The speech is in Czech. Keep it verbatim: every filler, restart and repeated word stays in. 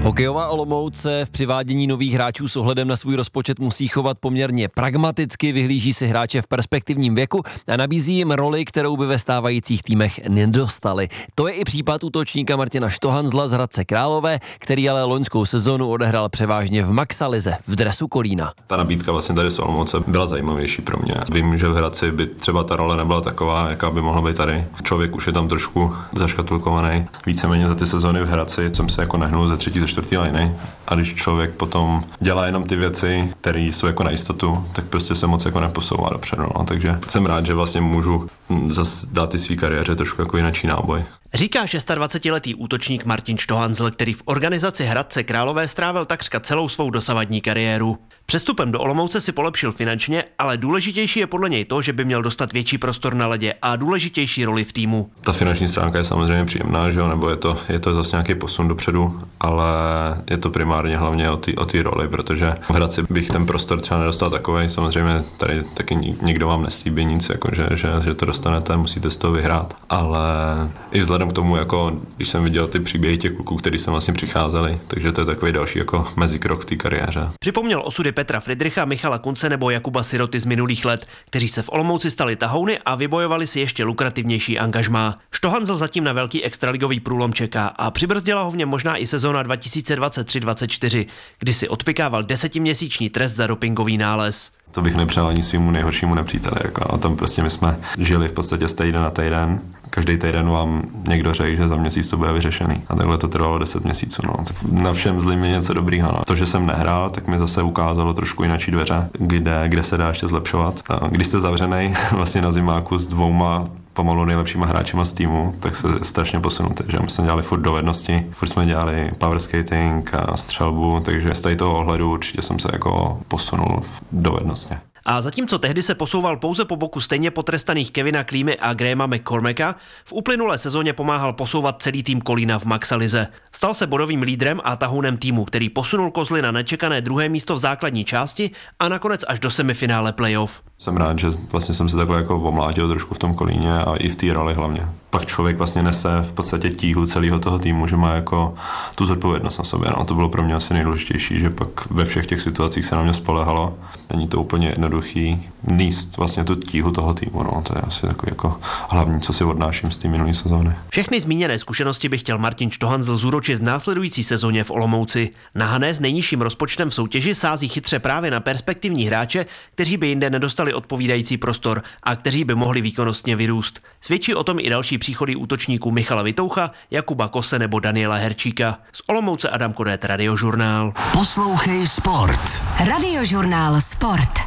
Hokejová Olomouc se v přivádění nových hráčů s ohledem na svůj rozpočet musí chovat poměrně pragmaticky, vyhlíží si hráče v perspektivním věku a nabízí jim roli, kterou by ve stávajících týmech nedostali. To je i případ útočníka Martina Štohanzla z Hradce Králové, který ale loňskou sezonu odehrál převážně v Maxalize, v dresu Kolína. Ta nabídka vlastně tady z Olomouce byla zajímavější pro mě. Vím, že v Hradci by třeba ta role nebyla taková, jaká by mohla být tady. Člověk už je tam trošku zaškatulkovaný. Víceméně za ty sezóny v Hradci jsem se jako nehnul ze třetí, ze čtvrtý liny. A když člověk potom dělá jenom ty věci, které jsou jako na jistotu, tak prostě se moc jako neposouvá dopředu. No. Takže jsem rád, že vlastně můžu zase dát ty svý kariéře trošku jako jináčí náboj. Říká dvacetišestiletý útočník Martin Štohanzl, který v organizaci Hradce Králové strávil takřka celou svou dosavadní kariéru. Přestupem do Olomouce si polepšil finančně, ale důležitější je podle něj to, že by měl dostat větší prostor na ledě a důležitější roli v týmu. Ta finanční stránka je samozřejmě příjemná, že jo, nebo je to, je to zase nějaký posun dopředu, ale je to primárně hlavně o té o té roli, protože v Hradci bych ten prostor třeba nedostal takovej. Samozřejmě tady taky nikdo vám neslíbí nic, jako že, že, že to dostanete, musíte z toho vyhrát, ale i vzhledem k tomu, jako když jsem viděl ty příběhy těch kluků, kteří sem vlastně přicházeli, takže to je takový další jako mezikrok v té kariéře. Připomněl osudy Petra Friedricha, Michala Kunce nebo Jakuba Siroty z minulých let, kteří se v Olomouci stali tahouny a vybojovali si ještě lukrativnější angažmá. Štohanzl zatím na velký extraligový průlom čeká a přibrzdila ho v něm možná i sezóna dva tisíce dvacet tři dvacet čtyři, kdy si odpykával desetiměsíční trest za dopingový nález. To bych nepřál ani svýmu nejhoršímu nepříteli. Jako, a tam prostě my jsme žili v podstatě z týden na týden. Každý týden vám někdo řekl, že za měsíc to bude vyřešený. A takhle to trvalo deset měsíců. No. Na všem zlým je něco dobrýho. No. To, že jsem nehrál, tak mi zase ukázalo trošku jináčí dveře, kde, kde se dá ještě zlepšovat. A když jste zavřenej vlastně na zimáku s dvouma pomalu nejlepšíma hráčima z týmu, tak se strašně posunete, že my jsme dělali furt dovednosti, furt jsme dělali power skating a střelbu, takže z tady toho ohledu určitě jsem se jako posunul dovednostně. A zatímco tehdy se posouval pouze po boku stejně potrestaných Kevina Klímy a Grahama McCormacka, v uplynulé sezóně pomáhal posouvat celý tým Kolína v Maxalize. Stal se bodovým lídrem a tahounem týmu, který posunul Kozly na nečekané druhé místo v základní části a nakonec až do semifinále playoff. Jsem rád, že vlastně jsem se takhle jako omlátil trošku v tom Kolíně a i v té roli hlavně. Pak člověk vlastně nese v podstatě tíhu celého toho týmu, že má jako tu zodpovědnost na sobě. No, to bylo pro mě asi nejdůležitější, že pak ve všech těch situacích se na mě spolehalo. Není to úplně jednoduchý níst vlastně tu tíhu toho týmu. No, to je asi takový jako hlavní, co si odnáším z té minulé sezóny. Všechny zmíněné zkušenosti by chtěl Martin Štohanzl zúročit v následující sezóně v Olomouci. Na Hané s nejnižším rozpočtem v soutěži sází chytře právě na perspektivní hráče, kteří by jinde nedostali odpovídající prostor a kteří by mohli výkonnostně vyrůst. Svědčí o tom i další příchody útočníků Michala Vitoucha, Jakuba Kose nebo Daniela Herčíka. Z Olomouce Adam Kodét, Radiožurnál. Poslouchej sport. Radiožurnál Sport.